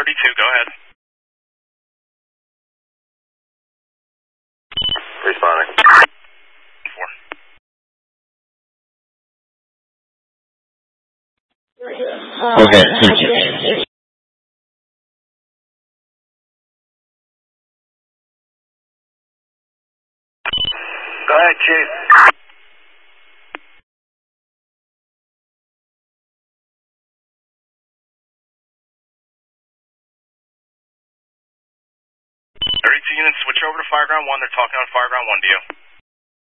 32, go ahead. Responding. 4. Okay, thank you. Go ahead, Chief. Units, switch over to Fireground 1. They're talking on Fireground 1 to you.